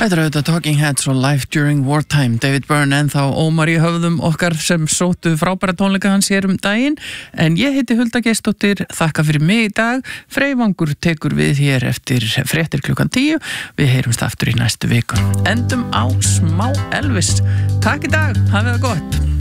Þetta er auðvitað Talking Heads og Life During Wartime. David Byrne en þá ómar í höfðum okkar sem sóttu frábæra tónleika hans hér daginn. En ég heiti Hulda Geirsdóttir, þakka fyrir mig í dag. Freyvangur tekur við hér eftir fréttir klukkan 10. Við heyrumst aftur í næstu viku. Endum á smá Elvis. Takk í dag, hafið það gott.